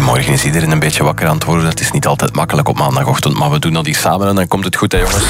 Goedemorgen, is iedereen een beetje wakker aan het worden? Het is niet altijd makkelijk op maandagochtend, maar we doen dat hier samen en dan komt het goed, hè, jongens.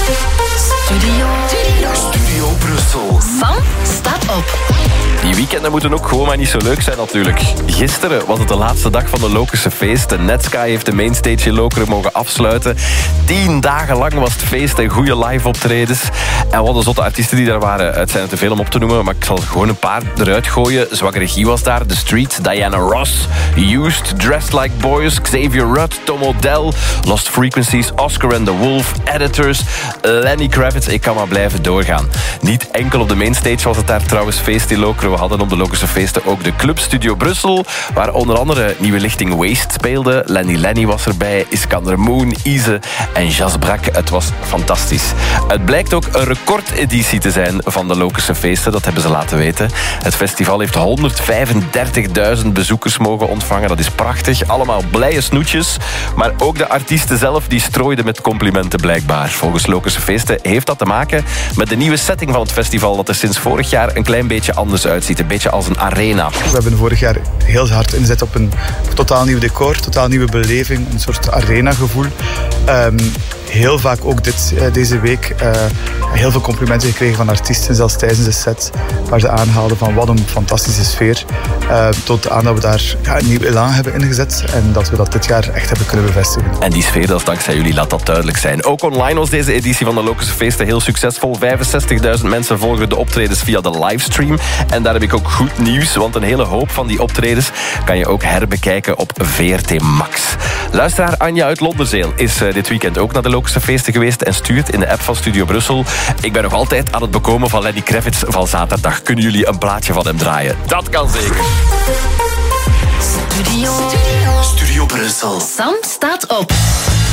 Studio Brussel. Sam staat op. Die weekenden moeten ook gewoon maar niet zo leuk zijn natuurlijk. Gisteren was het de laatste dag van de Lokerse feesten. Netsky heeft de mainstage in Lokeren mogen afsluiten. 10 dagen lang was het feest en goede live optredens. En wat een zotte artiesten die daar waren. Het zijn er te veel om op te noemen, maar ik zal gewoon een paar eruit gooien. Zwakke Regie was daar, The Streets, Diana Ross, Used, Dressed Like Boys, Xavier Rudd, Tom Odell, Lost Frequencies, Oscar and the Wolf, Editors, Lenny Kravitz. Ik kan maar blijven doorgaan. Niet enkel op de mainstage was het daar trouwens feest in Lokeren. We hadden op de Lokerse feesten ook de Club Studio Brussel, waar onder andere nieuwe lichting Waste speelde. Lenny was erbij, Iskander Moon, Ize en Jas Brak. Het was fantastisch. Het blijkt ook een recordeditie te zijn van de Lokerse feesten, dat hebben ze laten weten. Het festival heeft 135.000 bezoekers mogen ontvangen. Dat is prachtig. Allemaal blije snoetjes. Maar ook de artiesten zelf die strooiden met complimenten blijkbaar. Volgens Lokerse feesten heeft dat te maken met de nieuwe setting van het festival, dat er sinds vorig jaar een klein beetje anders uitziet. Een beetje als een arena. We hebben vorig jaar heel hard ingezet op een totaal nieuw decor, totaal nieuwe beleving, een soort arena-gevoel. Heel vaak ook deze week heel veel complimenten gekregen van artiesten, zelfs tijdens de set, waar ze aanhaalden van wat een fantastische sfeer. Tot aan dat we daar een nieuw elan hebben ingezet en dat we dat dit jaar echt hebben kunnen bevestigen. En die sfeer, dat is dankzij jullie, laat dat duidelijk zijn. Ook online was deze editie van de Lokerse feesten heel succesvol. 65.000 mensen volgen de optredens via de livestream. En daar heb ik ook goed nieuws, want een hele hoop van die optredens kan je ook herbekijken op VRT Max. Luisteraar Anja uit Londerzeel is dit weekend ook naar de Lokerse feesten geweest en stuurt in de app van Studio Brussel: ik ben nog altijd aan het bekomen van Lenny Kravitz van zaterdag. Kunnen jullie een plaatje van hem draaien? Dat kan zeker. Studio Brussel. Sam staat op.